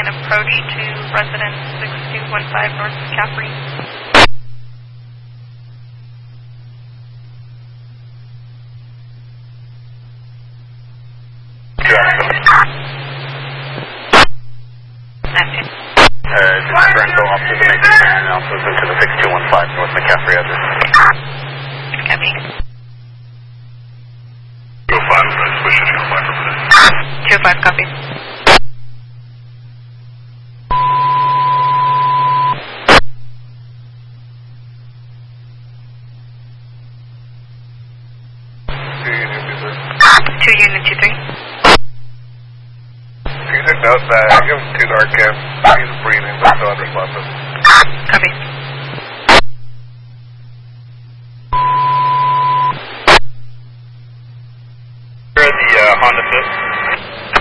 approach to residence 6215 North McCaffrey. Just Brento off to the Matrix and also to the 6215 North McCaffrey address. Copy. 205, switch to 205 for minute. 205, copy. Two unit 23. Can you take note that I give him 2 Narcan, he's breathing, but still unresponsive. Copy.